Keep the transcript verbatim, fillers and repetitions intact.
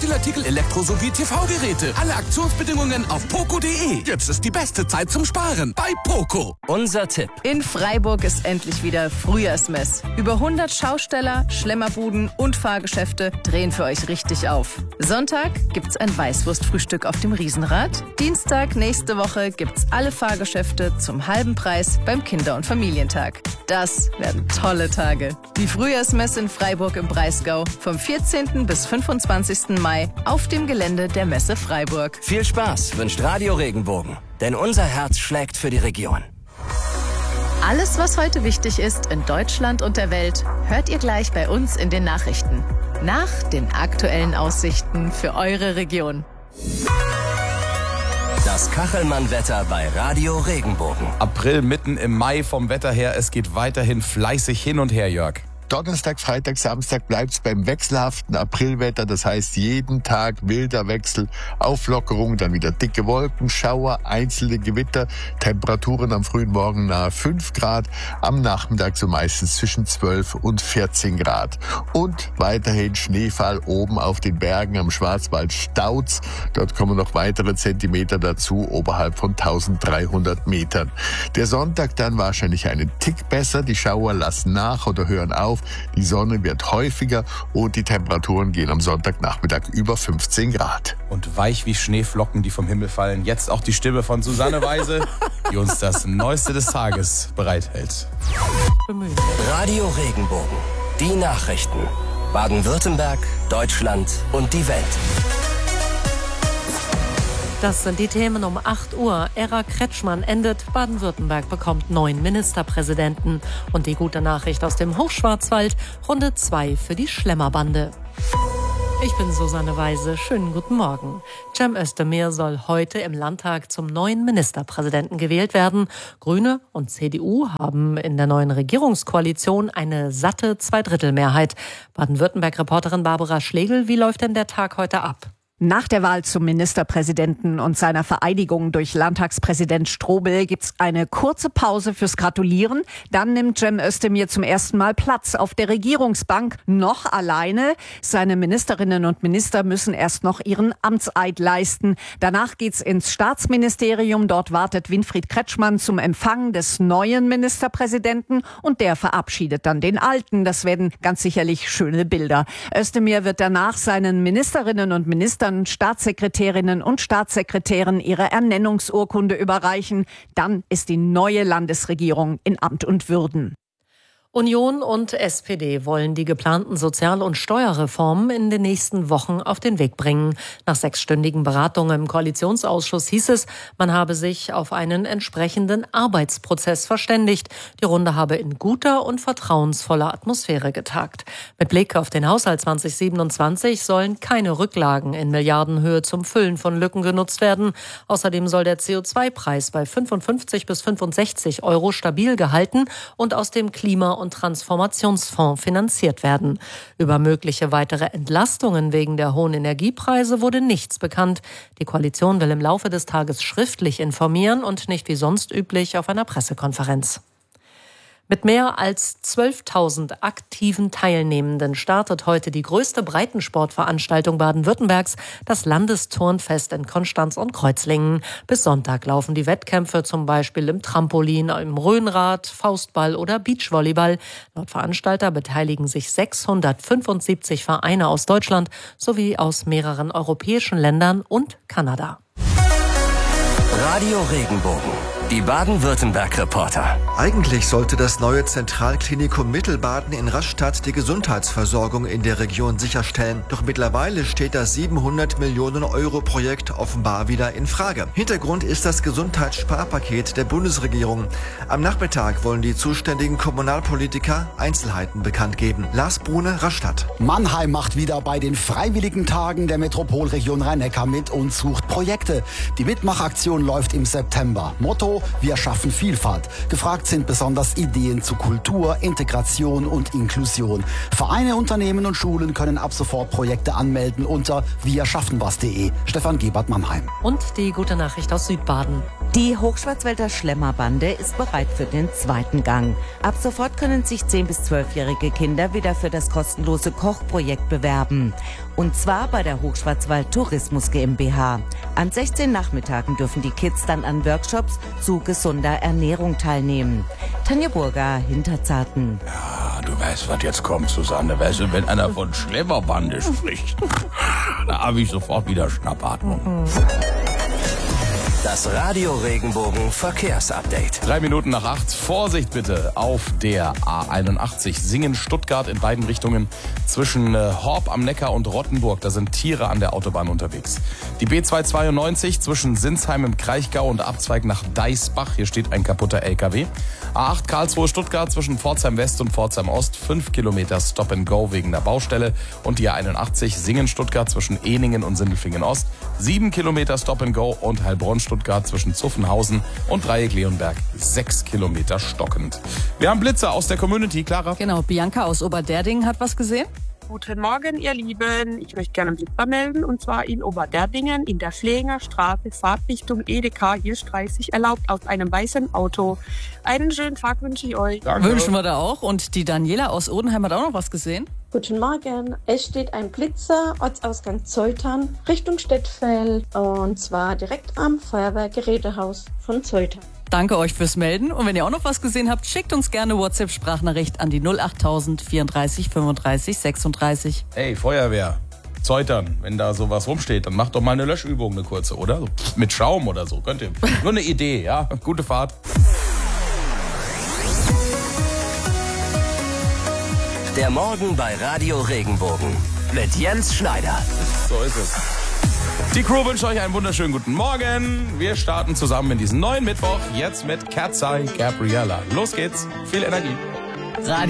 Textilartikel, Elektro- sowie T V-Geräte. Alle Aktionsbedingungen auf poco punkt de. Jetzt ist die beste Zeit zum Sparen bei Poco. Unser Tipp. In Freiburg ist endlich wieder Frühjahrsmess. Über hundert Schausteller, Schlemmerbuden und Fahrgeschäfte drehen für euch richtig auf. Sonntag gibt's ein Weißwurstfrühstück auf dem Riesenrad. Dienstag nächste Woche gibt's alle Fahrgeschäfte zum halben Preis beim Kinder- und Familientag. Das werden tolle Tage. Die Frühjahrsmesse in Freiburg im Breisgau vom vierzehnten bis fünfundzwanzigsten Mai auf dem Gelände der Messe Freiburg. Viel Spaß wünscht Radio Regenbogen, denn unser Herz schlägt für die Region. Alles, was heute wichtig ist in Deutschland und der Welt, hört ihr gleich bei uns in den Nachrichten. Nach den aktuellen Aussichten für eure Region. Das Kachelmann-Wetter bei Radio Regenbogen. April mitten im Mai vom Wetter her. Es geht weiterhin fleißig hin und her, Jörg. Donnerstag, Freitag, Samstag bleibt's beim wechselhaften Aprilwetter. Das heißt, jeden Tag wilder Wechsel, Auflockerung, dann wieder dicke Wolken, Schauer, einzelne Gewitter, Temperaturen am frühen Morgen nahe fünf Grad, am Nachmittag so meistens zwischen zwölf und vierzehn Grad. Und weiterhin Schneefall oben auf den Bergen am Schwarzwald staut's. Dort kommen noch weitere Zentimeter dazu, oberhalb von dreizehnhundert Metern. Der Sonntag dann wahrscheinlich einen Tick besser. Die Schauer lassen nach oder hören auf. Die Sonne wird häufiger und die Temperaturen gehen am Sonntagnachmittag über fünfzehn Grad. Und weich wie Schneeflocken, die vom Himmel fallen. Jetzt auch die Stimme von Susanne Weise, die uns das Neueste des Tages bereithält. Radio Regenbogen. Die Nachrichten. Baden-Württemberg, Deutschland und die Welt. Das sind die Themen um acht Uhr. Ära Kretschmann endet, Baden-Württemberg bekommt neuen Ministerpräsidenten. Und die gute Nachricht aus dem Hochschwarzwald, Runde zwei für die Schlemmerbande. Ich bin Susanne Weise. Schönen guten Morgen. Cem Özdemir soll heute im Landtag zum neuen Ministerpräsidenten gewählt werden. Grüne und C D U haben in der neuen Regierungskoalition eine satte Zweidrittelmehrheit. Baden-Württemberg-Reporterin Barbara Schlegel, wie läuft denn der Tag heute ab? Nach der Wahl zum Ministerpräsidenten und seiner Vereidigung durch Landtagspräsident Strobel gibt's eine kurze Pause fürs Gratulieren. Dann nimmt Cem Özdemir zum ersten Mal Platz auf der Regierungsbank, noch alleine. Seine Ministerinnen und Minister müssen erst noch ihren Amtseid leisten. Danach geht's ins Staatsministerium. Dort wartet Winfried Kretschmann zum Empfang des neuen Ministerpräsidenten und der verabschiedet dann den alten. Das werden ganz sicherlich schöne Bilder. Özdemir wird danach seinen Ministerinnen und Ministern, Staatssekretärinnen und Staatssekretären ihre Ernennungsurkunde überreichen. Dann ist die neue Landesregierung in Amt und Würden. Union und S P D wollen die geplanten Sozial- und Steuerreformen in den nächsten Wochen auf den Weg bringen. Nach sechsstündigen Beratungen im Koalitionsausschuss hieß es, man habe sich auf einen entsprechenden Arbeitsprozess verständigt. Die Runde habe in guter und vertrauensvoller Atmosphäre getagt. Mit Blick auf den Haushalt zwanzig siebenundzwanzig sollen keine Rücklagen in Milliardenhöhe zum Füllen von Lücken genutzt werden. Außerdem soll der C O zwei Preis bei fünfundfünfzig bis fünfundsechzig Euro stabil gehalten und aus dem Klima- und Transformationsfonds finanziert werden. Über mögliche weitere Entlastungen wegen der hohen Energiepreise wurde nichts bekannt. Die Koalition will im Laufe des Tages schriftlich informieren und nicht wie sonst üblich auf einer Pressekonferenz. Mit mehr als zwölftausend aktiven Teilnehmenden startet heute die größte Breitensportveranstaltung Baden-Württembergs, das Landesturnfest in Konstanz und Kreuzlingen. Bis Sonntag laufen die Wettkämpfe zum Beispiel im Trampolin, im Rhönrad, Faustball oder Beachvolleyball. Laut Veranstalter beteiligen sich sechshundertfünfundsiebzig Vereine aus Deutschland sowie aus mehreren europäischen Ländern und Kanada. Radio Regenbogen. Die Baden-Württemberg-Reporter. Eigentlich sollte das neue Zentralklinikum Mittelbaden in Rastatt die Gesundheitsversorgung in der Region sicherstellen. Doch mittlerweile steht das siebenhundert Millionen Euro Projekt offenbar wieder in Frage. Hintergrund ist das Gesundheitssparpaket der Bundesregierung. Am Nachmittag wollen die zuständigen Kommunalpolitiker Einzelheiten bekannt geben. Lars Brune, Rastatt. Mannheim macht wieder bei den Freiwilligen Tagen der Metropolregion Rhein-Neckar mit und sucht Projekte. Die Mitmachaktion läuft im September. Motto: Wir schaffen Vielfalt. Gefragt sind besonders Ideen zu Kultur, Integration und Inklusion. Vereine, Unternehmen und Schulen können ab sofort Projekte anmelden unter wir schaffen was punkt de. Stefan Gebert, Mannheim. Und die gute Nachricht aus Südbaden. Die Hochschwarzwälder Schlemmerbande ist bereit für den zweiten Gang. Ab sofort können sich zehn- bis zwölfjährige Kinder wieder für das kostenlose Kochprojekt bewerben. Und zwar bei der Hochschwarzwald Tourismus GmbH. An sechzehn Nachmittagen dürfen die Kids dann an Workshops zu gesunder Ernährung teilnehmen. Tanja Burger, Hinterzarten. Ja, du weißt, was jetzt kommt, Susanne. Weißt du, wenn einer von Schlemmerbande spricht, da habe ich sofort wieder Schnappatmung. Das Radio Regenbogen Verkehrsupdate. Drei Minuten nach acht. Vorsicht bitte auf der A einundachtzig. Singen-Stuttgart in beiden Richtungen zwischen äh, Horb am Neckar und Rottenburg. Da sind Tiere an der Autobahn unterwegs. Die B zweihundertzweiundneunzig zwischen Sinsheim im Kraichgau und Abzweig nach Deisbach. Hier steht ein kaputter L K W. A acht Karlsruhe-Stuttgart zwischen Pforzheim West und Pforzheim Ost. Fünf Kilometer Stop and Go wegen der Baustelle. Und die A einundachtzig Singen-Stuttgart zwischen Ehningen und Sindelfingen Ost. Sieben Kilometer Stop and Go und Heilbronn-Stuttgart zwischen Zuffenhausen und Dreieck-Leonberg. Sechs Kilometer stockend. Wir haben Blitzer aus der Community. Clara? Genau, Bianca aus Oberderdingen hat was gesehen. Guten Morgen, ihr Lieben. Ich möchte gerne einen Blitzer melden, und zwar in Oberderdingen in der Schlänger Straße, Fahrtrichtung Edeka, hier dreißig, erlaubt aus einem weißen Auto. Einen schönen Tag wünsche ich euch. Danke. Wünschen wir da auch. Und die Daniela aus Odenheim hat auch noch was gesehen. Guten Morgen. Es steht ein Blitzer, Ortsausgang Zoltern, Richtung Stettfeld, und zwar direkt am Feuerwehrgerätehaus von Zoltern. Danke euch fürs Melden. Und wenn ihr auch noch was gesehen habt, schickt uns gerne WhatsApp-Sprachnachricht an die null achttausend vierunddreißig fünfunddreißig sechsunddreißig. Ey, Feuerwehr, Zeutern, wenn da sowas rumsteht, dann macht doch mal eine Löschübung, eine kurze, oder? So, mit Schaum oder so, könnt ihr. Nur eine Idee, ja? Gute Fahrt. Der Morgen bei Radio Regenbogen mit Jens Schneider. So ist es. Die Crew wünscht euch einen wunderschönen guten Morgen. Wir starten zusammen in diesen neuen Mittwoch, jetzt mit Cat's Eye Gabriella. Los geht's, viel Energie. Radio